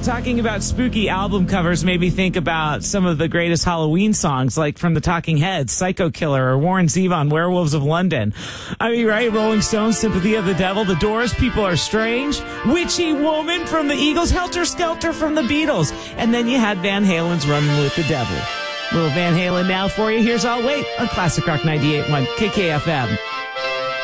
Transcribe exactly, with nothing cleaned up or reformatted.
talking about spooky album covers made me think about some of the greatest Halloween songs, like from the Talking Heads, Psycho Killer, or Warren Zevon, Werewolves of London. I mean, right? Rolling Stones, Sympathy of the Devil, The Doors, People Are Strange, Witchy Woman from the Eagles, Helter Skelter from the Beatles. And then you had Van Halen's Running with the Devil. Little Van Halen now for you. Here's I'll Wait on Classic Rock ninety-eight point one K K F M.